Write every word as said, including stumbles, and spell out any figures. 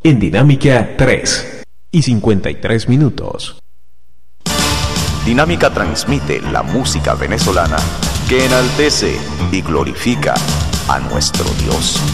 en Dinámica tres y cincuenta y tres minutos. Dinámica transmite la música venezolana que enaltece y glorifica a nuestro Dios.